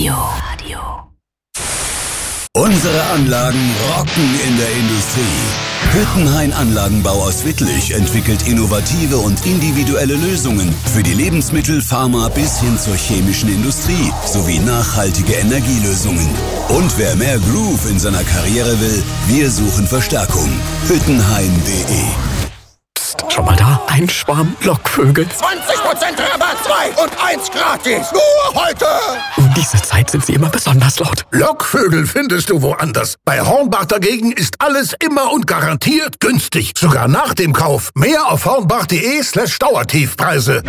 Unsere Anlagen rocken in der Industrie. Hüttenhain Anlagenbau aus Wittlich entwickelt innovative und individuelle Lösungen für die Lebensmittel-, Pharma- bis hin zur chemischen Industrie sowie nachhaltige Energielösungen. Und wer mehr Groove in seiner Karriere will, wir suchen Verstärkung. Hüttenhain.de. Schon mal da? Ein Schwarm Lockvögel. 20% Rabatt, 2 und 1 gratis. Nur heute. Um diese Zeit sind sie immer besonders laut. Lockvögel findest du woanders. Bei Hornbach dagegen ist alles immer und garantiert günstig. Sogar nach dem Kauf. Mehr auf hornbach.de/Dauertiefpreise.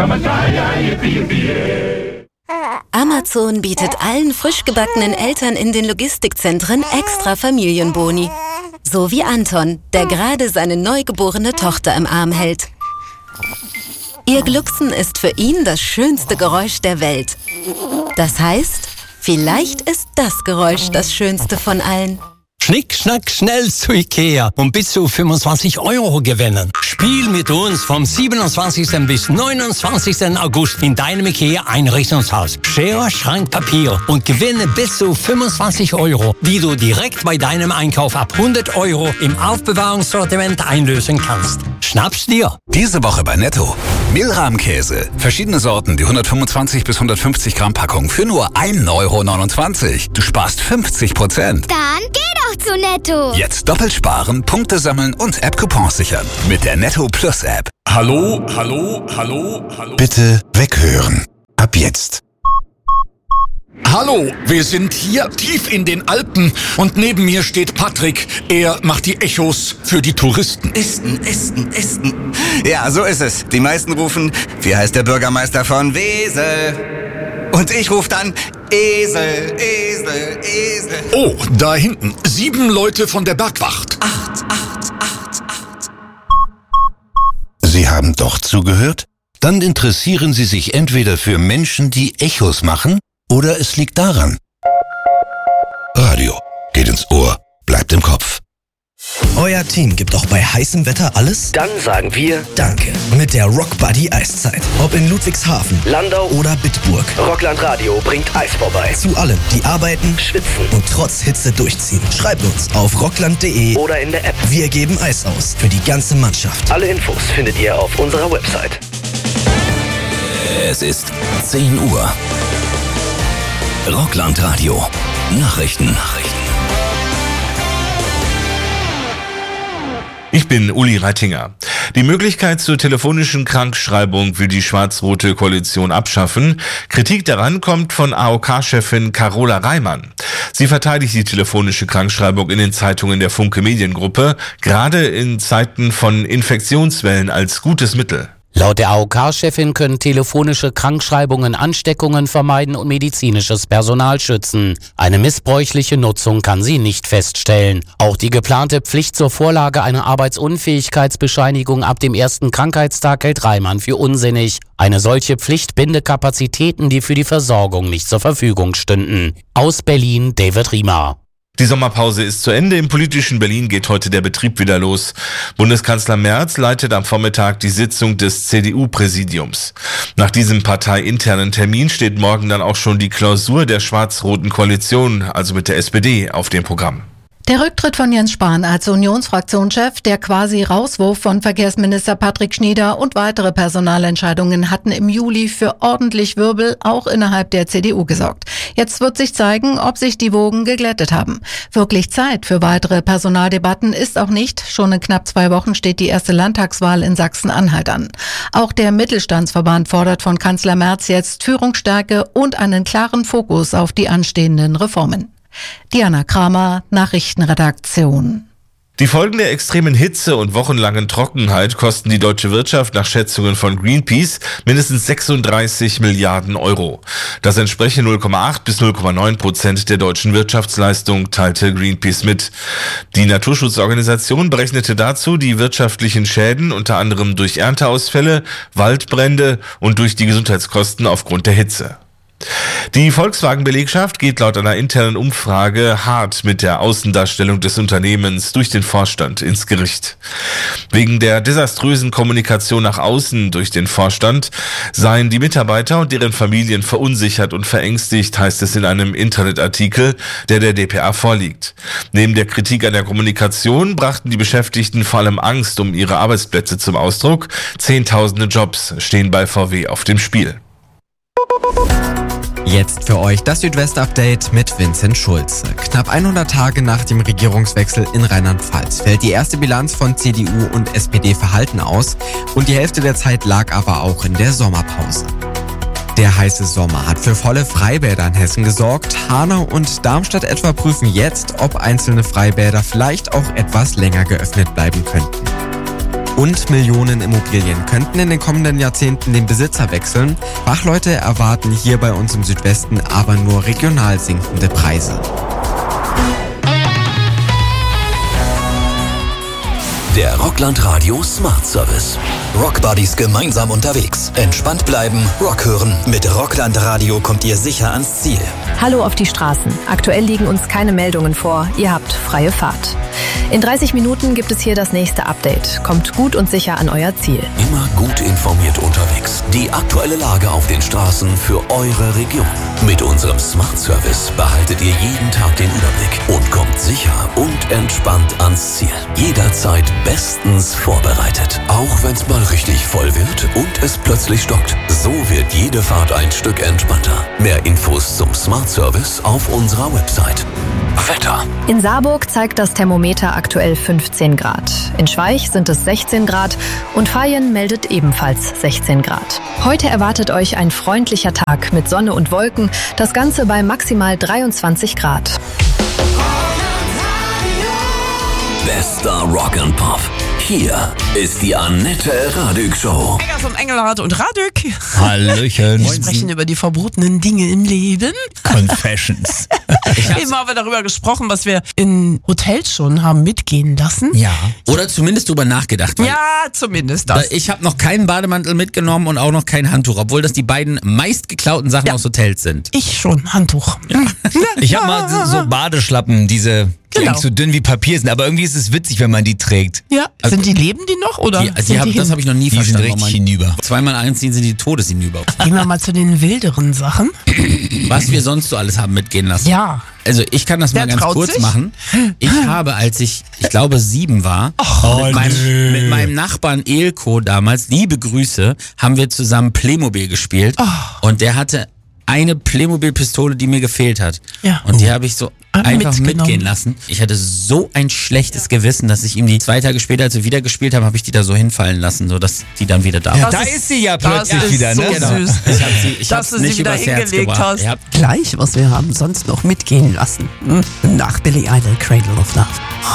Amazon bietet allen frisch gebackenen Eltern in den Logistikzentren extra Familienboni. So wie Anton, der gerade seine neugeborene Tochter im Arm hält. Ihr Glucksen ist für ihn das schönste Geräusch der Welt. Das heißt, vielleicht ist das Geräusch das schönste von allen. Schnick, schnack, schnell zu Ikea und bis zu 25 € gewinnen. Spiel mit uns vom 27. bis 29. August in deinem Ikea-Einrichtungshaus. Schere, Schrank, Papier und gewinne bis zu 25 €, die du direkt bei deinem Einkauf ab 100 € im Aufbewahrungssortiment einlösen kannst. Schnapp's dir! Diese Woche bei Netto. Mehlrahmkäse. Verschiedene Sorten, die 125 bis 150 Gramm Packung für nur 1,29 €. Du sparst 50%. Dann geh doch zu Netto. Jetzt doppelt sparen, Punkte sammeln und App-Coupons sichern. Mit der Netto Plus App. Hallo? Bitte weghören. Ab jetzt. Hallo, wir sind hier tief in den Alpen und neben mir steht Patrick. Er macht die Echos für die Touristen. Esten. Ja, so ist es. Die meisten rufen, wie heißt der Bürgermeister von Wesel? Und ich rufe dann, Esel. Oh, da hinten, 7 Leute von der Bergwacht. 8. Sie haben doch zugehört? Dann interessieren Sie sich entweder für Menschen, die Echos machen, oder es liegt daran. Radio geht ins Ohr, bleibt im Kopf. Euer Team gibt auch bei heißem Wetter alles? Dann sagen wir Danke. Mit der Rock Buddy Eiszeit. Ob in Ludwigshafen, Landau oder Bitburg. Rockland Radio bringt Eis vorbei. Zu allen, die arbeiten, Schwitzen und trotz Hitze durchziehen. Schreibt uns auf rockland.de oder in der App. Wir geben Eis aus für die ganze Mannschaft. Alle Infos findet ihr auf unserer Website. Es ist 10 Uhr. Rockland Radio. Nachrichten. Ich bin Uli Reitinger. Die Möglichkeit zur telefonischen Krankschreibung will die schwarz-rote Koalition abschaffen. Kritik daran kommt von AOK-Chefin Carola Reimann. Sie verteidigt die telefonische Krankschreibung in den Zeitungen der Funke Mediengruppe, gerade in Zeiten von Infektionswellen als gutes Mittel. Laut der AOK-Chefin können telefonische Krankschreibungen Ansteckungen vermeiden und medizinisches Personal schützen. Eine missbräuchliche Nutzung kann sie nicht feststellen. Auch die geplante Pflicht zur Vorlage einer Arbeitsunfähigkeitsbescheinigung ab dem ersten Krankheitstag hält Reimann für unsinnig. Eine solche Pflicht binde Kapazitäten, die für die Versorgung nicht zur Verfügung stünden. Aus Berlin, David Riemer. Die Sommerpause ist zu Ende. Im politischen Berlin geht heute der Betrieb wieder los. Bundeskanzler Merz leitet am Vormittag die Sitzung des CDU-Präsidiums. Nach diesem parteiinternen Termin steht morgen dann auch schon die Klausur der schwarz-roten Koalition, also mit der SPD, auf dem Programm. Der Rücktritt von Jens Spahn als Unionsfraktionschef, der quasi Rauswurf von Verkehrsminister Patrick Schnieder und weitere Personalentscheidungen hatten im Juli für ordentlich Wirbel auch innerhalb der CDU gesorgt. Jetzt wird sich zeigen, ob sich die Wogen geglättet haben. Wirklich Zeit für weitere Personaldebatten ist auch nicht. Schon in knapp 2 Wochen steht die erste Landtagswahl in Sachsen-Anhalt an. Auch der Mittelstandsverband fordert von Kanzler Merz jetzt Führungsstärke und einen klaren Fokus auf die anstehenden Reformen. Diana Kramer, Nachrichtenredaktion. Die Folgen der extremen Hitze und wochenlangen Trockenheit kosten die deutsche Wirtschaft nach Schätzungen von Greenpeace mindestens 36 Milliarden €. Das entspreche 0,8 bis 0,9% der deutschen Wirtschaftsleistung, teilte Greenpeace mit. Die Naturschutzorganisation berechnete dazu die wirtschaftlichen Schäden unter anderem durch Ernteausfälle, Waldbrände und durch die Gesundheitskosten aufgrund der Hitze. Die Volkswagen-Belegschaft geht laut einer internen Umfrage hart mit der Außendarstellung des Unternehmens durch den Vorstand ins Gericht. Wegen der desaströsen Kommunikation nach außen durch den Vorstand seien die Mitarbeiter und deren Familien verunsichert und verängstigt, heißt es in einem Internetartikel, der dpa vorliegt. Neben der Kritik an der Kommunikation brachten die Beschäftigten vor allem Angst um ihre Arbeitsplätze zum Ausdruck. Zehntausende Jobs stehen bei VW auf dem Spiel. Jetzt für euch das Südwest-Update mit Vincent Schulze. Knapp 100 Tage nach dem Regierungswechsel in Rheinland-Pfalz fällt die erste Bilanz von CDU und SPD verhalten aus und die Hälfte der Zeit lag aber auch in der Sommerpause. Der heiße Sommer hat für volle Freibäder in Hessen gesorgt. Hanau und Darmstadt etwa prüfen jetzt, ob einzelne Freibäder vielleicht auch etwas länger geöffnet bleiben könnten. Und Millionen Immobilien könnten in den kommenden Jahrzehnten den Besitzer wechseln. Fachleute erwarten hier bei uns im Südwesten aber nur regional sinkende Preise. Der Rockland Radio Smart Service. Rockbuddies gemeinsam unterwegs. Entspannt bleiben, Rock hören. Mit Rockland Radio kommt ihr sicher ans Ziel. Hallo auf die Straßen. Aktuell liegen uns keine Meldungen vor. Ihr habt freie Fahrt. In 30 Minuten gibt es hier das nächste Update. Kommt gut und sicher an euer Ziel. Immer gut informiert unterwegs. Die aktuelle Lage auf den Straßen für eure Region. Mit unserem Smart Service behaltet ihr jeden Tag den Überblick und kommt sicher und entspannt ans Ziel. Jederzeit bestens vorbereitet. Auch wenn es mal richtig voll wird und es plötzlich stockt. So wird jede Fahrt ein Stück entspannter. Mehr Infos zum Smart Service auf unserer Website. Wetter. In Saarburg zeigt das Thermometer aktuell 15 Grad. In Schweich sind es 16 Grad und Vaihingen meldet ebenfalls 16 Grad. Heute erwartet euch ein freundlicher Tag mit Sonne und Wolken. Das Ganze bei maximal 23 Grad. Bester Rock and Pop. Hier ist die Annette Radück Show. Enger vom Engelhardt und Radück. Hallöchen. Wir sprechen über die verbotenen Dinge im Leben. Confessions. Eben haben wir darüber gesprochen, was wir in Hotels schon haben mitgehen lassen. Ja. Oder zumindest drüber nachgedacht. Ja, zumindest das. Ich habe noch keinen Bademantel mitgenommen und auch noch kein Handtuch, obwohl das die beiden meistgeklauten Sachen aus Hotels sind. Ich schon, Handtuch. Ja. Ich habe mal so Badeschlappen, die eigentlich so dünn wie Papier sind, aber irgendwie ist es witzig, wenn man die trägt. Ja, sind die leben die noch? Oder das habe ich noch nie verstanden. Die sind richtig hinüber. 2x1 ziehen sie die Todeshinüber. Gehen wir mal zu den wilderen Sachen. Was wir sonst so alles haben mitgehen lassen. Ja. Also ich kann das mal ganz kurz machen. Ich habe, als ich glaube 7 war, mit meinem Nachbarn Elko damals, liebe Grüße, haben wir zusammen Playmobil gespielt. Und der hatte eine Playmobil-Pistole, die mir gefehlt hat. Ja. Und die habe ich so einfach mitgehen lassen. Ich hatte so ein schlechtes Gewissen, dass ich ihm die 2 Tage später, als wir wieder gespielt haben, habe ich die da so hinfallen lassen, sodass die dann wieder da war. Ja, da ist sie ja plötzlich wieder, ne? So süß. Ich habe sie nicht wieder übers Herz hingelegt gebracht. hast. Gleich, was wir haben sonst noch mitgehen lassen. Nach Billy Idol, Cradle of Love.